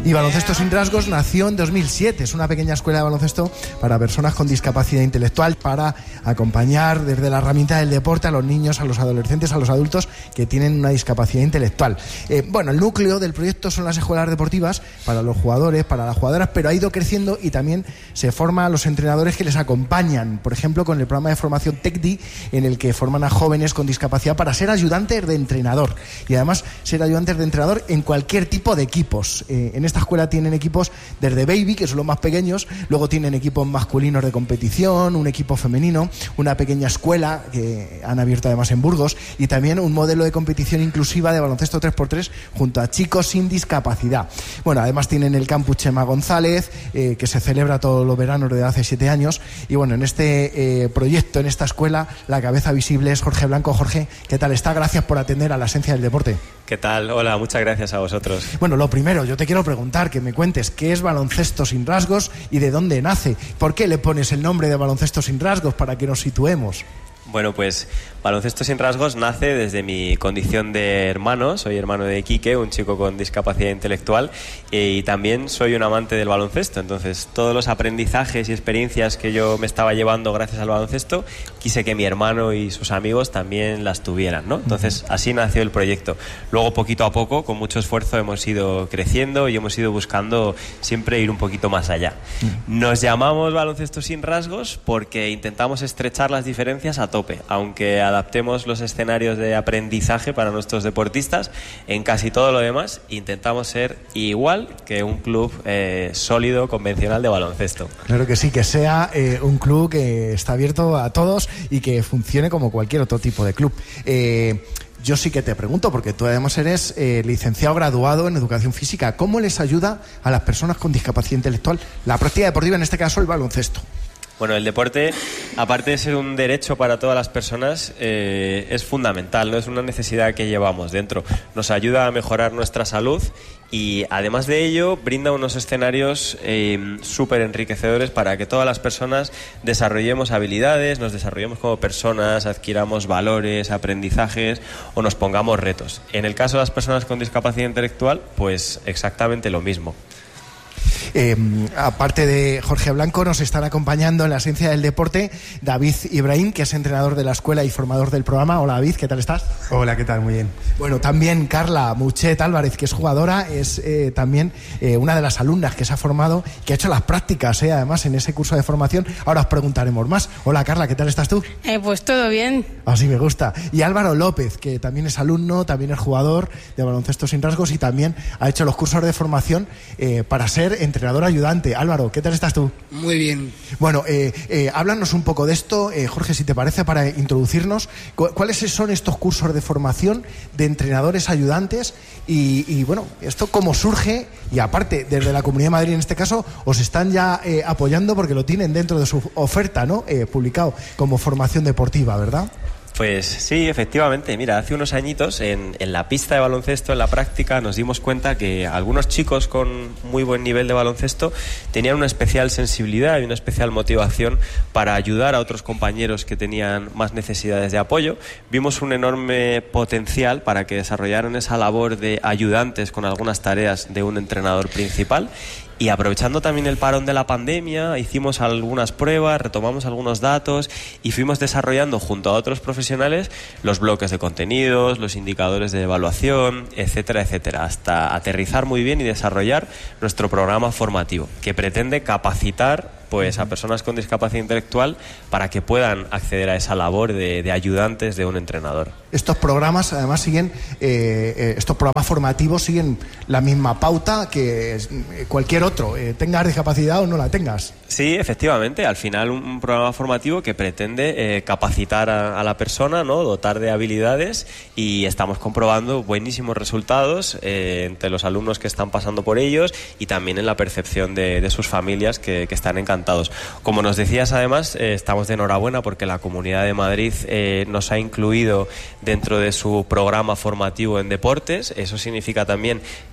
Y Baloncesto Sin Rasgos nació en 2007. Es una pequeña escuela de baloncesto para personas con discapacidad intelectual, para acompañar desde la herramienta del deporte a los niños, a los adolescentes, a los adultos que tienen una discapacidad intelectual. Bueno, el núcleo del proyecto son las escuelas deportivas para los jugadores, para las jugadoras, pero ha ido creciendo y también se forma a los entrenadores que les acompañan, por ejemplo, con el programa de formación TECDI, en el que forman a jóvenes con discapacidad para ser ayudantes de entrenador, y además ser ayudantes de entrenador en cualquier tipo de equipos. En esta escuela tienen equipos desde baby, que son los más pequeños, luego tienen equipos masculinos de competición, un equipo femenino, una pequeña escuela que han abierto además en Burgos, y también un modelo de competición inclusiva de baloncesto 3x3 junto a chicos sin discapacidad. Bueno, además tienen el campus Chema González, que se celebra todos los veranos desde hace 7 años, y bueno, en este proyecto, en esta escuela, la cabeza visible es Jorge Blanco. Jorge, ¿qué tal está? Gracias por atender a la esencia del deporte. ¿Qué tal? Hola, muchas gracias a vosotros. Bueno, lo primero, yo te quiero preguntar, que me cuentes qué es Baloncesto Sin Rasgos y de dónde nace. ¿Por qué le pones el nombre de Baloncesto Sin Rasgos, para que nos situemos? Bueno, pues Baloncesto Sin Rasgos nace desde mi condición de hermano. Soy hermano de Quique, un chico con discapacidad intelectual, y también soy un amante del baloncesto. Entonces, todos los aprendizajes y experiencias que yo me estaba llevando gracias al baloncesto, quise que mi hermano y sus amigos también las tuvieran, ¿no? Entonces, así nació el proyecto. Luego, poquito a poco, con mucho esfuerzo, hemos ido creciendo y hemos ido buscando siempre ir un poquito más allá. Nos llamamos Baloncesto Sin Rasgos porque intentamos estrechar las diferencias a tope, aunque adaptemos los escenarios de aprendizaje para nuestros deportistas. En casi todo lo demás intentamos ser igual que un club sólido, convencional de baloncesto. Claro que sí, que sea un club que está abierto a todos y que funcione como cualquier otro tipo de club. Yo sí que te pregunto, porque tú además eres licenciado graduado en Educación Física. ¿Cómo les ayuda a las personas con discapacidad intelectual la práctica deportiva, en este caso el baloncesto? Bueno, el deporte, aparte de ser un derecho para todas las personas, es fundamental, ¿no? Es una necesidad que llevamos dentro. Nos ayuda a mejorar nuestra salud y, además de ello, brinda unos escenarios súper enriquecedores para que todas las personas desarrollemos habilidades, nos desarrollemos como personas, adquiramos valores, aprendizajes o nos pongamos retos. En el caso de las personas con discapacidad intelectual, pues exactamente lo mismo. Aparte de Jorge Blanco, nos están acompañando en la esencia del deporte David Ibrahim, que es entrenador de la escuela y formador del programa. Hola, David, ¿qué tal estás? Hola, ¿qué tal? Muy bien. Bueno, también Carla Muchet Álvarez, que es jugadora, es también una de las alumnas que se ha formado, que ha hecho las prácticas, además, en ese curso de formación. Ahora os preguntaremos más. Hola, Carla, ¿qué tal estás tú? Pues todo bien. Así me gusta. Y Álvaro López, que también es alumno, también es jugador de Baloncesto Sin Rasgos y también ha hecho los cursos de formación para ser entrenador ayudante. Álvaro, ¿qué tal estás tú? Muy bien. Bueno, háblanos un poco de esto, Jorge, si te parece, para introducirnos. ¿Cuáles son estos cursos de formación de entrenadores ayudantes? Y bueno, ¿esto cómo surge? Y aparte, desde la Comunidad de Madrid, en este caso, os están ya apoyando porque lo tienen dentro de su oferta, ¿no? Publicado como formación deportiva, ¿verdad? Pues sí, efectivamente. Mira, hace unos añitos en la pista de baloncesto, en la práctica, nos dimos cuenta que algunos chicos con muy buen nivel de baloncesto tenían una especial sensibilidad y una especial motivación para ayudar a otros compañeros que tenían más necesidades de apoyo. Vimos un enorme potencial para que desarrollaran esa labor de ayudantes con algunas tareas de un entrenador principal. Y aprovechando también el parón de la pandemia, hicimos algunas pruebas, retomamos algunos datos y fuimos desarrollando junto a otros profesionales los bloques de contenidos, los indicadores de evaluación, etcétera, etcétera, hasta aterrizar muy bien y desarrollar nuestro programa formativo, que pretende capacitar pues a personas con discapacidad intelectual para que puedan acceder a esa labor de ayudantes de un entrenador. Estos programas además siguen, estos programas formativos siguen la misma pauta que cualquier otro, tengas discapacidad o no la tengas. Sí, efectivamente, al final un programa formativo que pretende capacitar a la persona, ¿no? Dotar de habilidades, y estamos comprobando buenísimos resultados entre los alumnos que están pasando por ellos y también en la percepción de sus familias que están encantados. Como nos decías, además, estamos de enhorabuena porque la Comunidad de Madrid nos ha incluido dentro de su programa formativo en deportes. Eso significa también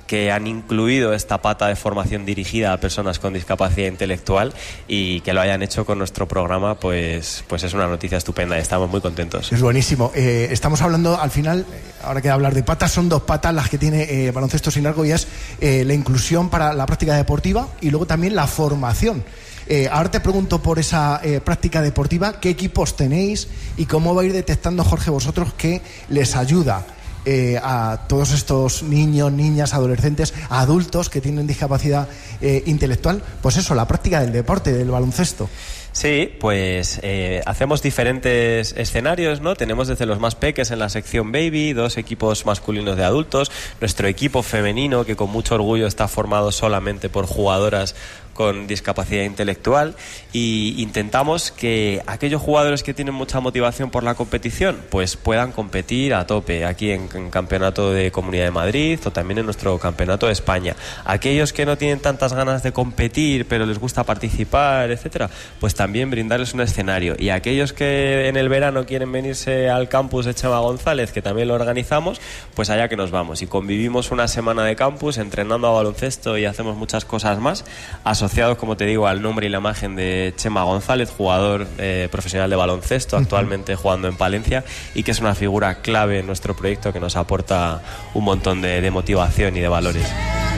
que han incluido esta pata de formación dirigida a personas con discapacidad intelectual y que lo hayan hecho con nuestro programa, pues es una noticia estupenda y estamos muy contentos. Es buenísimo. Estamos hablando, al final, ahora que hablar de patas, son 2 patas las que tiene Baloncesto Sin Arco, y es la inclusión para la práctica deportiva y luego también la formación. Ahora te pregunto por esa práctica deportiva, ¿qué equipos tenéis y cómo va a ir detectando, Jorge, vosotros que les ayuda a todos estos niños, niñas, adolescentes, adultos que tienen discapacidad intelectual? Pues eso, la práctica del deporte, del baloncesto. Sí, pues hacemos diferentes escenarios, ¿no? Tenemos desde los más peques en la sección Baby, 2 equipos masculinos de adultos, nuestro equipo femenino que con mucho orgullo está formado solamente por jugadoras con discapacidad intelectual, y intentamos que aquellos jugadores que tienen mucha motivación por la competición pues puedan competir a tope aquí en Campeonato de Comunidad de Madrid o también en nuestro Campeonato de España. Aquellos que no tienen tantas ganas de competir pero les gusta participar, etcétera, pues también brindarles un escenario. Y aquellos que en el verano quieren venirse al campus de Chema González, que también lo organizamos, pues allá que nos vamos y convivimos una semana de campus entrenando a baloncesto y hacemos muchas cosas más, asociados, como te digo, al nombre y la imagen de Chema González, jugador profesional de baloncesto, actualmente jugando en Palencia, y que es una figura clave en nuestro proyecto que nos aporta un montón de motivación y de valores.